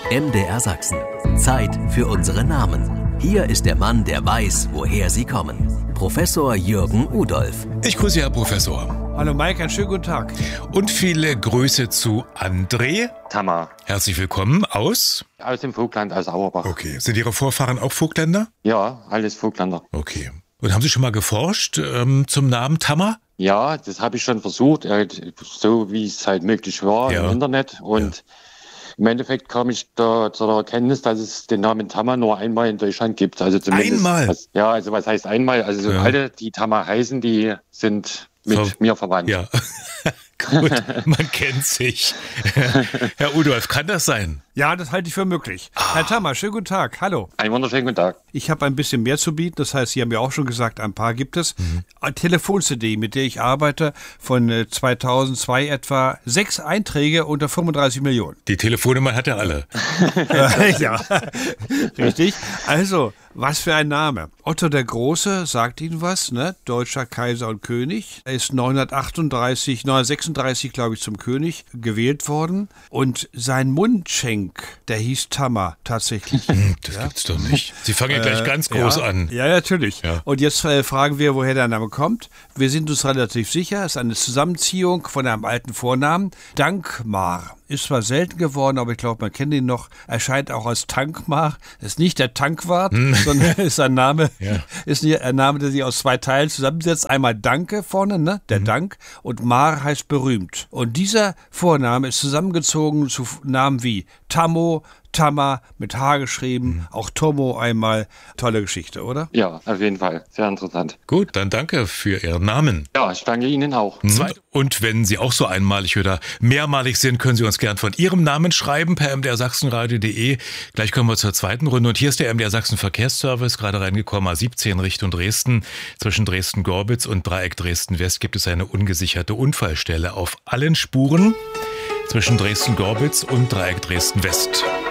MDR Sachsen. Zeit für unsere Namen. Hier ist der Mann, der weiß, woher sie kommen. Professor Jürgen Udolph. Ich grüße Herr Professor. Hallo Mike, einen schönen guten Tag. Und viele Grüße zu André. Tamar. Herzlich willkommen aus Dem Vogtland, aus Auerbach. Okay. Sind Ihre Vorfahren auch Vogtländer? Ja, alles Vogtländer. Okay. Und haben Sie schon mal geforscht zum Namen Tamar? Ja, das habe ich schon versucht, so wie es halt möglich war im Internet. Und im Endeffekt kam ich da zur Erkenntnis, dass es den Namen Tamar nur einmal in Deutschland gibt. Also zumindest, einmal? Was heißt einmal? Also alle, die Tamar heißen, die sind mit mir verwandt. Ja, gut, man kennt sich. Herr Udolph, kann das sein? Ja, das halte ich für möglich. Herr Tamar, schönen guten Tag. Hallo. Einen wunderschönen guten Tag. Ich habe ein bisschen mehr zu bieten. Das heißt, Sie haben ja auch schon gesagt, ein paar gibt es. Telefon-CD, mit der ich arbeite, von 2002 etwa 6 Einträge unter 35 Millionen. Die Telefonnummer hat er alle. Ja, richtig. Also, was für ein Name. Otto der Große sagt Ihnen was, ne? Deutscher Kaiser und König. Er ist 936, glaube ich, zum König gewählt worden. Und sein Mundschenk, der hieß Tamar, tatsächlich. Das gibt's doch nicht. Sie fangen ja gleich ganz groß an. Ja, natürlich. Ja. Und jetzt fragen wir, woher der Name kommt. Wir sind uns relativ sicher, es ist eine Zusammenziehung von einem alten Vornamen. Dankmar. Ist zwar selten geworden, aber ich glaube, man kennt ihn noch. Erscheint auch als Tankmar. Ist nicht der Tankwart, sondern ist ein Name, ist ein Name, der sich aus 2 Teilen zusammensetzt. Einmal Danke vorne, ne? Der Dank. Und Mar heißt berühmt. Und dieser Vorname ist zusammengezogen zu Namen wie Tammo, Tamar mit H geschrieben, auch Tomo einmal. Tolle Geschichte, oder? Ja, auf jeden Fall. Sehr interessant. Gut, dann danke für Ihren Namen. Ja, ich danke Ihnen auch. Und wenn Sie auch so einmalig oder mehrmalig sind, können Sie uns gern von Ihrem Namen schreiben per mdrsachsenradio.de. Gleich kommen wir zur zweiten Runde. Und hier ist der MDR Sachsen Verkehrsservice, gerade reingekommen, A17 Richtung Dresden. Zwischen Dresden-Gorbitz und Dreieck Dresden-West gibt es eine ungesicherte Unfallstelle auf allen Spuren zwischen Dresden-Gorbitz und Dreieck Dresden-West.